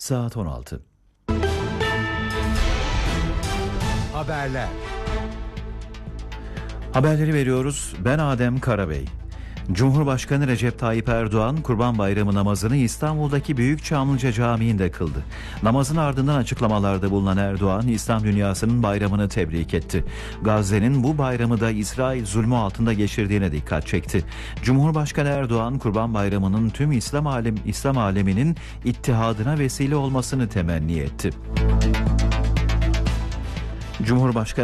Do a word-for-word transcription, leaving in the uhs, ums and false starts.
Saat on altı. Haberler. Haberleri veriyoruz. Ben Adem Karabey. Cumhurbaşkanı Recep Tayyip Erdoğan Kurban Bayramı namazını İstanbul'daki Büyük Çamlıca Camii'nde kıldı. Namazın ardından açıklamalarda bulunan Erdoğan, İslam dünyasının bayramını tebrik etti. Gazze'nin bu bayramı da İsrail zulmü altında geçirdiğine dikkat çekti. Cumhurbaşkanı Erdoğan, Kurban Bayramı'nın tüm İslam alem İslam aleminin ittihadına vesile olmasını temenni etti. Cumhurbaşkanı